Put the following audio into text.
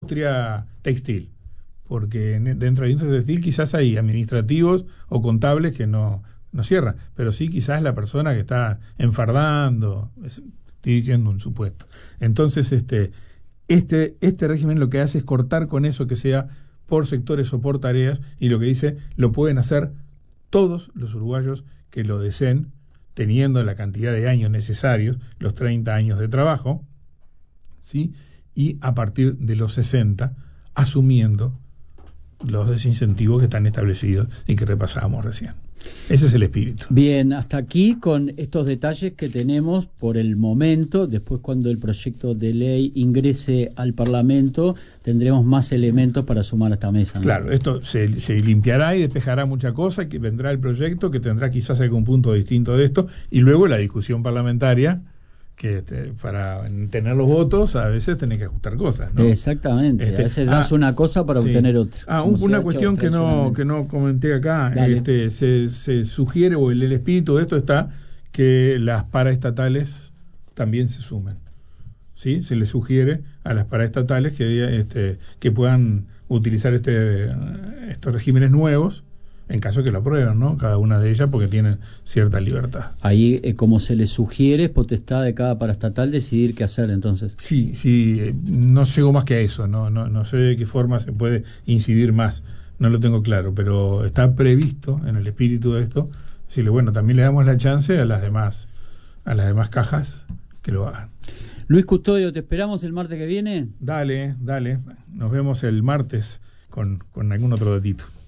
industria textil, porque dentro de la industria textil quizás hay administrativos o contables que no cierran, pero sí quizás la persona que está enfardando, estoy diciendo un supuesto. Entonces este régimen lo que hace es cortar con eso, que sea por sectores o por tareas, y lo que dice, lo pueden hacer todos los uruguayos que lo deseen, teniendo la cantidad de años necesarios, los 30 años de trabajo, ¿sí? Y a partir de los 60, asumiendo los desincentivos que están establecidos y que repasábamos recién. Ese es el espíritu. Bien, hasta aquí con estos detalles que tenemos por el momento. Después, cuando el proyecto de ley ingrese al Parlamento, tendremos más elementos para sumar a esta mesa, ¿no? Claro, esto se limpiará y despejará mucha cosa, que vendrá el proyecto, que tendrá quizás algún punto distinto de esto, y luego la discusión parlamentaria, que para tener los votos a veces tenés que ajustar cosas, ¿no? Exactamente, a veces das una cosa para obtener otra. Una cuestión que no comenté acá, se sugiere, o el espíritu de esto está, que las paraestatales también se sumen, ¿sí? Se les sugiere a las paraestatales que puedan utilizar estos regímenes nuevos, en caso que lo aprueben, ¿no? Cada una de ellas, porque tienen cierta libertad. Ahí, como se les sugiere, es potestad de cada paraestatal decidir qué hacer, entonces. Sí, no llego más que a eso, no sé de qué forma se puede incidir más, no lo tengo claro, pero está previsto en el espíritu de esto, decirle, bueno, también le damos la chance a las demás cajas que lo hagan. Luis Custodio, ¿te esperamos el martes que viene? Dale, nos vemos el martes con algún otro datito.